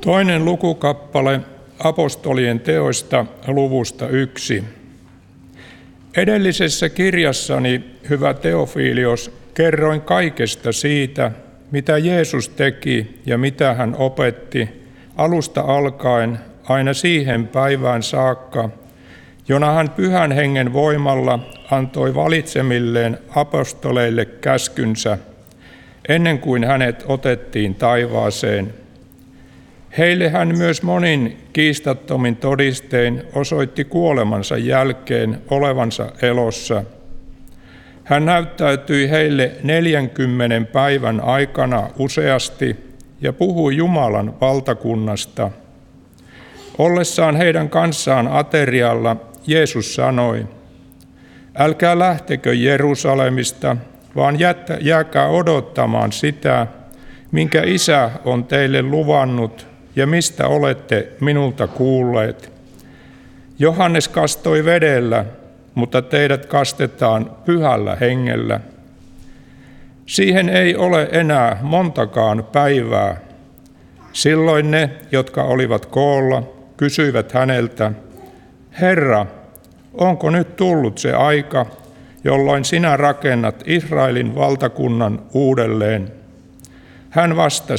Toinen lukukappale apostolien teoista luvusta 1. Edellisessä kirjassani, hyvä Teofilios, kerroin kaikesta siitä, mitä Jeesus teki ja mitä hän opetti alusta alkaen aina siihen päivään saakka, jona hän Pyhän Hengen voimalla antoi valitsemilleen apostoleille käskynsä, ennen kuin hänet otettiin taivaaseen. Heille hän myös monin kiistattomin todistein osoitti kuolemansa jälkeen olevansa elossa. Hän näyttäytyi heille 40 päivän aikana useasti ja puhui Jumalan valtakunnasta. Ollessaan heidän kanssaan aterialla Jeesus sanoi, älkää lähtekö Jerusalemista, vaan jääkää odottamaan sitä, minkä Isä on teille luvannut ja mistä olette minulta kuulleet. Johannes kastoi vedellä, mutta teidät kastetaan Pyhällä Hengellä. Siihen ei ole enää montakaan päivää. Silloin ne, jotka olivat koolla, kysyivät häneltä, Herra, onko nyt tullut se aika, jolloin sinä rakennat Israelin valtakunnan uudelleen? Hän vastasi,